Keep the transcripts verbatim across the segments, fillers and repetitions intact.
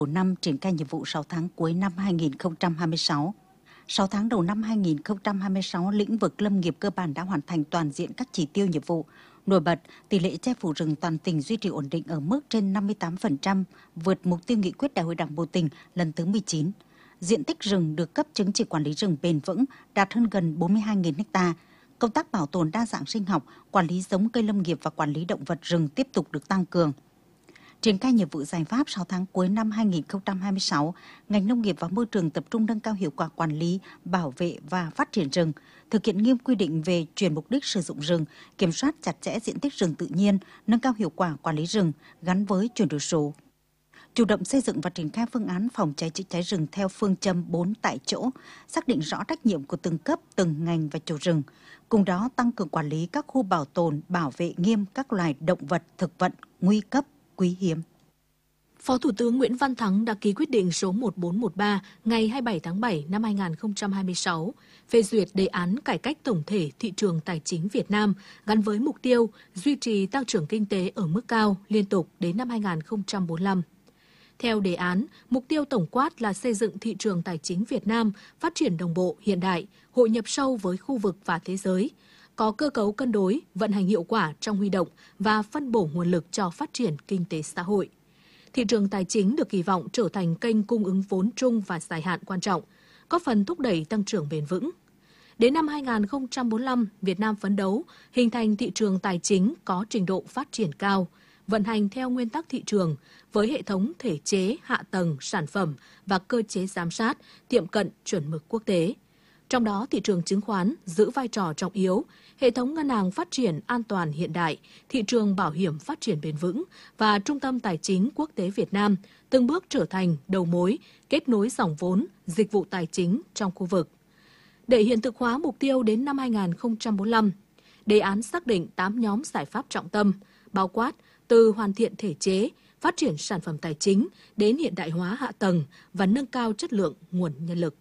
năm triển khai nhiệm vụ sáu tháng cuối năm hai nghìn không trăm hai mươi sáu. sáu tháng đầu năm hai nghìn không trăm hai mươi sáu, lĩnh vực lâm nghiệp cơ bản đã hoàn thành toàn diện các chỉ tiêu nhiệm vụ. Nổi bật, tỷ lệ che phủ rừng toàn tỉnh duy trì ổn định ở mức trên năm mươi tám phần trăm, vượt mục tiêu nghị quyết Đại hội Đảng bộ tỉnh lần thứ mười chín. Diện tích rừng được cấp chứng chỉ quản lý rừng bền vững đạt hơn gần bốn mươi hai nghìn ha. Công tác bảo tồn đa dạng sinh học, quản lý giống cây lâm nghiệp và quản lý động vật rừng tiếp tục được tăng cường. Triển khai nhiệm vụ giải pháp sáu tháng cuối năm hai nghìn không trăm hai mươi sáu, ngành nông nghiệp và môi trường tập trung nâng cao hiệu quả quản lý, bảo vệ và phát triển rừng, thực hiện nghiêm quy định về chuyển mục đích sử dụng rừng, kiểm soát chặt chẽ diện tích rừng tự nhiên, nâng cao hiệu quả quản lý rừng gắn với chuyển đổi số. Chủ động xây dựng và triển khai phương án phòng cháy chữa cháy rừng theo phương châm bốn tại chỗ, xác định rõ trách nhiệm của từng cấp, từng ngành và chủ rừng. Cùng đó tăng cường quản lý các khu bảo tồn, bảo vệ nghiêm các loài động vật, thực vật nguy cấp, quý hiếm. Phó Thủ tướng Nguyễn Văn Thắng đã ký quyết định số một bốn một ba ngày hai mươi bảy tháng bảy năm hai nghìn không trăm hai mươi sáu phê duyệt đề án cải cách tổng thể thị trường tài chính Việt Nam gắn với mục tiêu duy trì tăng trưởng kinh tế ở mức cao liên tục đến năm hai nghìn không trăm bốn mươi lăm. Theo đề án, mục tiêu tổng quát là xây dựng thị trường tài chính Việt Nam phát triển đồng bộ, hiện đại, hội nhập sâu với khu vực và thế giới, có cơ cấu cân đối, vận hành hiệu quả trong huy động và phân bổ nguồn lực cho phát triển kinh tế xã hội. Thị trường tài chính được kỳ vọng trở thành kênh cung ứng vốn chung và dài hạn quan trọng, góp phần thúc đẩy tăng trưởng bền vững. Đến năm hai nghìn không trăm bốn mươi lăm, Việt Nam phấn đấu hình thành thị trường tài chính có trình độ phát triển cao, vận hành theo nguyên tắc thị trường với hệ thống thể chế, hạ tầng, sản phẩm và cơ chế giám sát tiệm cận chuẩn mực quốc tế. Trong đó, thị trường chứng khoán giữ vai trò trọng yếu, hệ thống ngân hàng phát triển an toàn hiện đại, thị trường bảo hiểm phát triển bền vững và trung tâm tài chính quốc tế Việt Nam từng bước trở thành đầu mối, kết nối dòng vốn, dịch vụ tài chính trong khu vực. Để hiện thực hóa mục tiêu đến năm hai nghìn không trăm bốn mươi lăm, đề án xác định tám nhóm giải pháp trọng tâm, bao quát từ hoàn thiện thể chế, phát triển sản phẩm tài chính đến hiện đại hóa hạ tầng và nâng cao chất lượng nguồn nhân lực.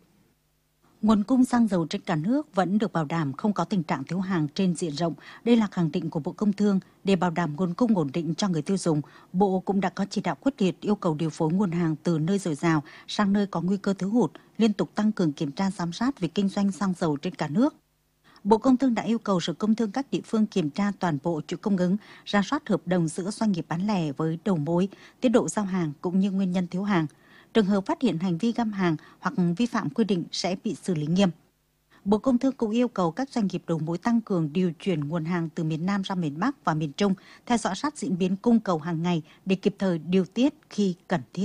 Nguồn cung xăng dầu trên cả nước vẫn được bảo đảm, không có tình trạng thiếu hàng trên diện rộng. Đây là khẳng định của Bộ Công Thương. Để bảo đảm nguồn cung ổn định cho người tiêu dùng, Bộ cũng đã có chỉ đạo quyết liệt yêu cầu điều phối nguồn hàng từ nơi dồi dào sang nơi có nguy cơ thiếu hụt, liên tục tăng cường kiểm tra giám sát việc kinh doanh xăng dầu trên cả nước. Bộ Công Thương đã yêu cầu Sở Công Thương các địa phương kiểm tra toàn bộ chuỗi cung ứng, rà soát hợp đồng giữa doanh nghiệp bán lẻ với đầu mối, tiến độ giao hàng cũng như nguyên nhân thiếu hàng. Trường hợp phát hiện hành vi găm hàng hoặc vi phạm quy định sẽ bị xử lý nghiêm. Bộ Công Thương cũng yêu cầu các doanh nghiệp đầu mối tăng cường điều chuyển nguồn hàng từ miền Nam ra miền Bắc và miền Trung, theo dõi sát diễn biến cung cầu hàng ngày để kịp thời điều tiết khi cần thiết.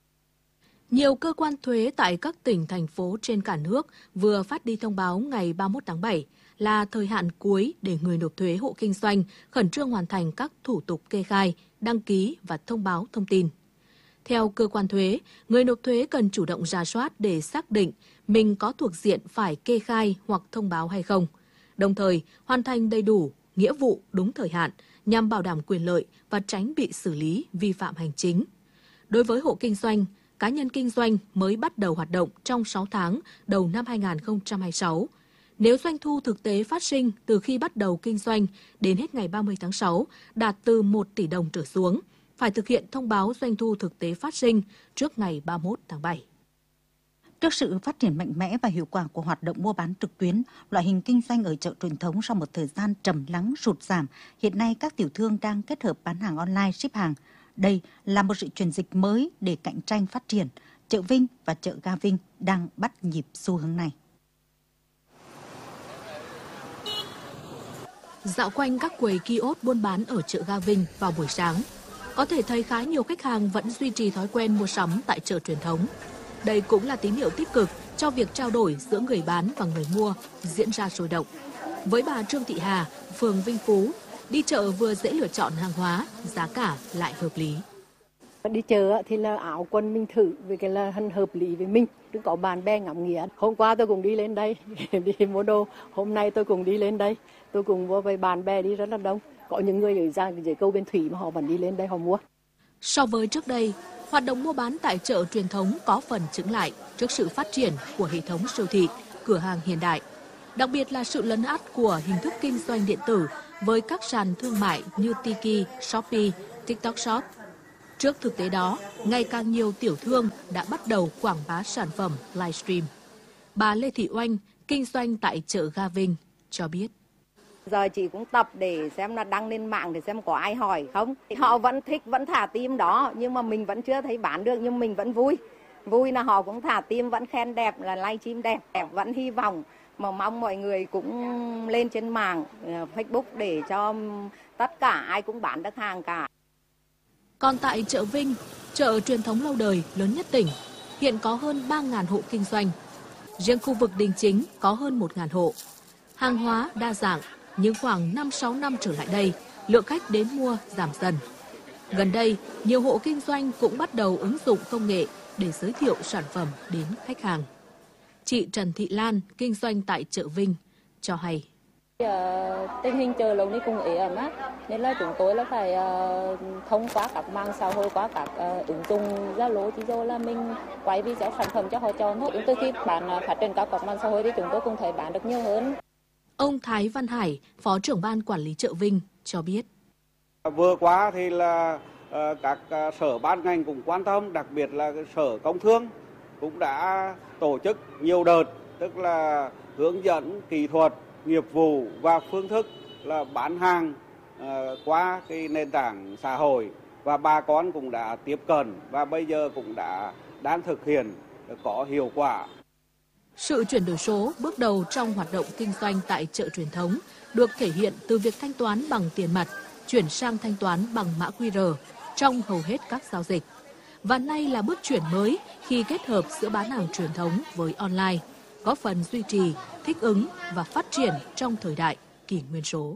Nhiều cơ quan thuế tại các tỉnh, thành phố trên cả nước vừa phát đi thông báo ngày ba mươi mốt tháng bảy là thời hạn cuối để người nộp thuế hộ kinh doanh khẩn trương hoàn thành các thủ tục kê khai, đăng ký và thông báo thông tin. Theo cơ quan thuế, người nộp thuế cần chủ động rà soát để xác định mình có thuộc diện phải kê khai hoặc thông báo hay không, đồng thời hoàn thành đầy đủ nghĩa vụ đúng thời hạn nhằm bảo đảm quyền lợi và tránh bị xử lý vi phạm hành chính. Đối với hộ kinh doanh, cá nhân kinh doanh mới bắt đầu hoạt động trong sáu tháng đầu năm hai nghìn không trăm hai mươi sáu, nếu doanh thu thực tế phát sinh từ khi bắt đầu kinh doanh đến hết ngày ba mươi tháng sáu đạt từ một tỷ đồng trở xuống, phải thực hiện thông báo doanh thu thực tế phát sinh trước ngày ba mươi mốt tháng bảy. Trước sự phát triển mạnh mẽ và hiệu quả của hoạt động mua bán trực tuyến, loại hình kinh doanh ở chợ truyền thống sau một thời gian trầm lắng sụt giảm, hiện nay các tiểu thương đang kết hợp bán hàng online, ship hàng. Đây là một sự chuyển dịch mới để cạnh tranh phát triển. Chợ Vinh và chợ Ga Vinh đang bắt nhịp xu hướng này. Dạo quanh các quầy kiosk buôn bán ở chợ Ga Vinh vào buổi sáng, có thể thấy khá nhiều khách hàng vẫn duy trì thói quen mua sắm tại chợ truyền thống. Đây cũng là tín hiệu tích cực cho việc trao đổi giữa người bán và người mua diễn ra sôi động. Với bà Trương Thị Hà, phường Vinh Phú, đi chợ vừa dễ lựa chọn hàng hóa, giá cả lại hợp lý. Đi chợ thì là áo quần mình thử với cái là hợp lý với mình, đừng có bạn bè ngắm nghía. Hôm qua tôi cũng đi lên đây đi mua đồ, hôm nay tôi cũng đi lên đây, tôi cùng với bạn bè đi rất là đông. Có những người ở ra dưới câu bên thủy mà họ vẫn đi lên đây họ mua. So với trước đây, hoạt động mua bán tại chợ truyền thống có phần chững lại trước sự phát triển của hệ thống siêu thị, cửa hàng hiện đại. Đặc biệt là sự lấn át của hình thức kinh doanh điện tử với các sàn thương mại như Tiki, Shopee, TikTok Shop. Trước thực tế đó, ngày càng nhiều tiểu thương đã bắt đầu quảng bá sản phẩm livestream. Bà Lê Thị Oanh, kinh doanh tại chợ Ga Vinh, cho biết. Giờ chị cũng tập để xem là đăng lên mạng để xem có ai hỏi không. Họ vẫn thích, vẫn thả tim đó, nhưng mà mình vẫn chưa thấy bán được, nhưng mình vẫn vui. Vui là họ cũng thả tim, vẫn khen đẹp, là livestream đẹp, đẹp, vẫn hy vọng. Mà mong mọi người cũng lên trên mạng, Facebook để cho tất cả ai cũng bán được hàng cả. Còn tại chợ Vinh, chợ truyền thống lâu đời lớn nhất tỉnh, hiện có hơn ba nghìn hộ kinh doanh. Riêng khu vực Đình Chính có hơn một nghìn hộ. Hàng hóa đa dạng, nhưng khoảng năm sáu năm trở lại đây, lượng khách đến mua giảm dần. Gần đây, nhiều hộ kinh doanh cũng bắt đầu ứng dụng công nghệ để giới thiệu sản phẩm đến khách hàng. Chị Trần Thị Lan, kinh doanh tại chợ Vinh, cho hay. Tình hình chợ lâu nay cũng ế ẩm á, nên là chúng tôi là phải uh, thông qua các mạng xã hội, qua các uh, ứng dụng Zalo, thì rồi là mình quay video sản phẩm cho họ chọn thôi. Từ khi bạn uh, phát triển các mạng xã hội thì chúng tôi cũng thấy bán được nhiều hơn. Ông Thái Văn Hải, Phó trưởng ban quản lý chợ Vinh, cho biết. Vừa qua thì là uh, các uh, sở ban ngành cũng quan tâm, đặc biệt là Sở Công Thương cũng đã tổ chức nhiều đợt, tức là hướng dẫn kỹ thuật, nghiệp vụ và phương thức là bán hàng uh, qua cái nền tảng xã hội, và bà con cũng đã tiếp cận và bây giờ cũng đã đang thực hiện có hiệu quả. Sự chuyển đổi số bước đầu trong hoạt động kinh doanh tại chợ truyền thống được thể hiện từ việc thanh toán bằng tiền mặt, chuyển sang thanh toán bằng mã quy rờ trong hầu hết các giao dịch. Và nay là bước chuyển mới khi kết hợp giữa bán hàng truyền thống với online, góp phần duy trì, thích ứng và phát triển trong thời đại kỷ nguyên số.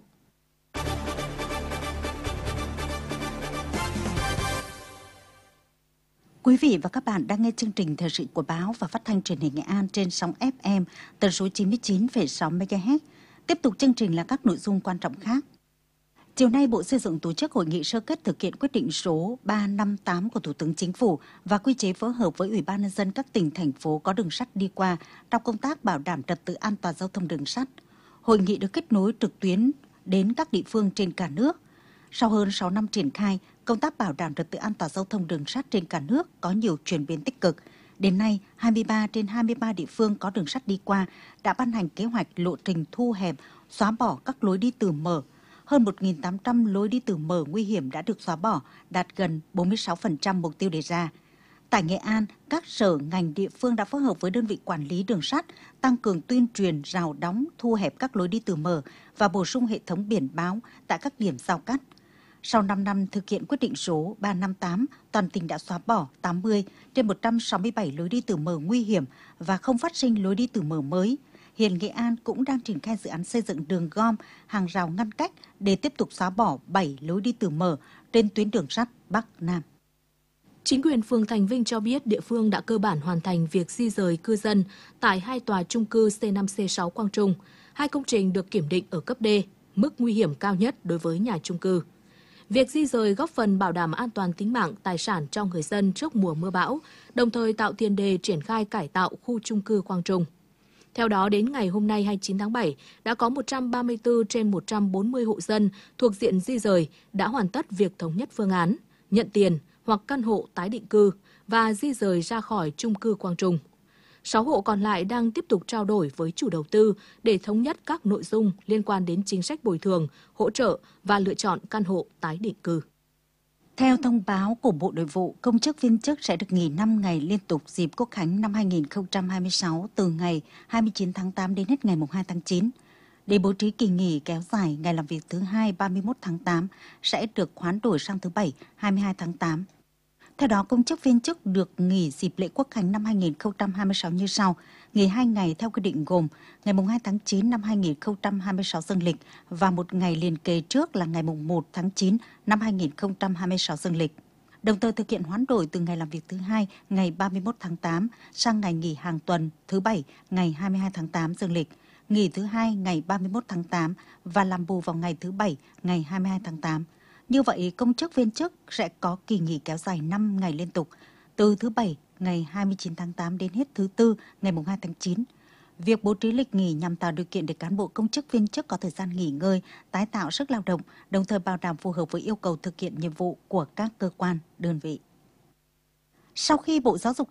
Quý vị và các bạn đang nghe chương trình thời sự của báo và phát thanh truyền hình Nghệ An trên sóng ép em tần số chín mươi chín phẩy sáu mê ga héc. Tiếp tục chương trình là các nội dung quan trọng khác. Chiều nay, Bộ Xây dựng tổ chức hội nghị sơ kết thực hiện quyết định số ba trăm năm mươi tám của Thủ tướng Chính phủ và quy chế phối hợp với Ủy ban nhân dân các tỉnh, thành phố có đường sắt đi qua trong công tác bảo đảm trật tự an toàn giao thông đường sắt. Hội nghị được kết nối trực tuyến đến các địa phương trên cả nước. Sau hơn sáu năm triển khai, công tác bảo đảm trật tự an toàn giao thông đường sắt trên cả nước có nhiều chuyển biến tích cực. Đến nay, hai mươi ba trên hai mươi ba địa phương có đường sắt đi qua đã ban hành kế hoạch lộ trình thu hẹp, xóa bỏ các lối đi từ mở. Hơn một nghìn tám trăm lối đi từ mở nguy hiểm đã được xóa bỏ, đạt gần bốn mươi sáu phần trăm mục tiêu đề ra. Tại Nghệ An, các sở ngành địa phương đã phối hợp với đơn vị quản lý đường sắt, tăng cường tuyên truyền, rào đóng, thu hẹp các lối đi từ mở và bổ sung hệ thống biển báo tại các điểm giao cắt. Sau năm năm thực hiện quyết định số ba trăm năm mươi tám, toàn tỉnh đã xóa bỏ tám mươi trên một trăm sáu mươi bảy lối đi từ mở nguy hiểm và không phát sinh lối đi từ mở mới. Hiện Nghệ An cũng đang triển khai dự án xây dựng đường gom, hàng rào ngăn cách để tiếp tục xóa bỏ bảy lối đi từ mở trên tuyến đường sắt Bắc Nam. Chính quyền phường Thành Vinh cho biết địa phương đã cơ bản hoàn thành việc di rời cư dân tại hai tòa chung cư C năm C sáu Quang Trung. Hai công trình được kiểm định ở cấp D, mức nguy hiểm cao nhất đối với nhà chung cư. Việc di rời góp phần bảo đảm an toàn tính mạng, tài sản cho người dân trước mùa mưa bão, đồng thời tạo tiền đề triển khai cải tạo khu chung cư Quang Trung. Theo đó, đến ngày hôm nay hai mươi chín tháng bảy, đã có một trăm ba mươi tư trên một trăm bốn mươi hộ dân thuộc diện di rời đã hoàn tất việc thống nhất phương án, nhận tiền hoặc căn hộ tái định cư và di rời ra khỏi chung cư Quang Trung. sáu hộ còn lại đang tiếp tục trao đổi với chủ đầu tư để thống nhất các nội dung liên quan đến chính sách bồi thường, hỗ trợ và lựa chọn căn hộ tái định cư. Theo thông báo của Bộ Nội vụ, công chức viên chức sẽ được nghỉ năm ngày liên tục dịp Quốc khánh năm hai nghìn không trăm hai mươi sáu từ ngày hai mươi chín tháng tám đến hết ngày hai tháng chín. Để bố trí kỳ nghỉ kéo dài, ngày làm việc thứ hai ba mươi mốt tháng tám sẽ được hoán đổi sang thứ bảy hai mươi hai tháng tám. Theo đó, công chức viên chức được nghỉ dịp lễ Quốc khánh năm hai nghìn không trăm hai mươi sáu như sau: nghỉ hai ngày theo quy định gồm ngày hai tháng chín năm hai nghìn không trăm hai mươi sáu dương lịch và một ngày liền kề trước là ngày một tháng chín năm hai nghìn không trăm hai mươi sáu dương lịch. Đồng thời thực hiện hoán đổi từ ngày làm việc thứ hai ngày ba mươi mốt tháng tám sang ngày nghỉ hàng tuần thứ bảy ngày hai mươi hai tháng tám dương lịch, nghỉ thứ hai ngày ba mươi mốt tháng tám và làm bù vào ngày thứ bảy ngày hai mươi hai tháng tám. Như vậy, công chức viên chức sẽ có kỳ nghỉ kéo dài năm ngày liên tục, từ thứ bảy ngày hai mươi chín tháng tám đến hết thứ tư ngày hai tháng chín. Việc bố trí lịch nghỉ nhằm tạo điều kiện để cán bộ công chức viên chức có thời gian nghỉ ngơi, tái tạo sức lao động, đồng thời bảo đảm phù hợp với yêu cầu thực hiện nhiệm vụ của các cơ quan, đơn vị. Sau khi Bộ Giáo dục